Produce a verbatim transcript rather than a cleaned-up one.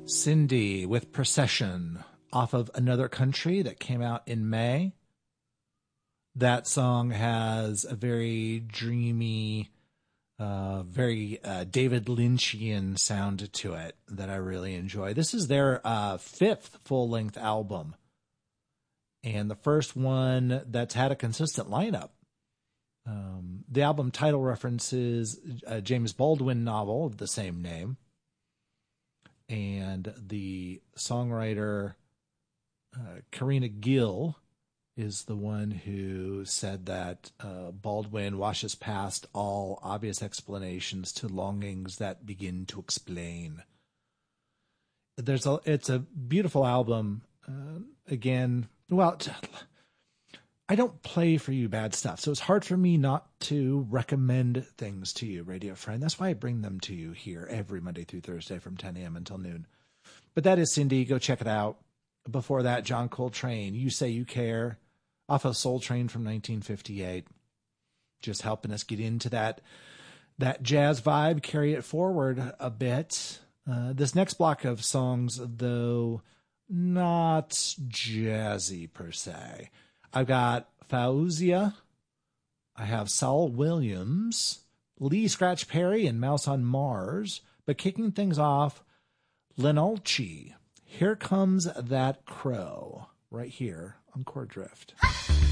Cindy with Procession off of Another Country that came out in May. That song has a very dreamy, uh, very uh, David Lynchian sound to it that I really enjoy. This is their uh, fifth full-length album, and the first one that's had a consistent lineup. Um, the album title references a James Baldwin novel of the same name, and the songwriter uh, Karina Gill is the one who said that uh, Baldwin washes past all obvious explanations to longings that begin to explain. There's a, it's a beautiful album. Uh, again, well, I don't play for you bad stuff, so it's hard for me not to recommend things to you, radio friend. That's why I bring them to you here every Monday through Thursday from ten a.m. until noon. But that is Cindy. Go check it out. Before that, John Coltrane, You Say You Care, off of Soul Train from nineteen fifty-eight. Just helping us get into that, that jazz vibe, carry it forward a bit. Uh, this next block of songs, though, not jazzy per se. I've got Fauzia, I have Saul Williams, Lee Scratch Perry, and Mouse on Mars. But kicking things off, Lenalchi, Here Comes That Crow, right here on Chord Drift.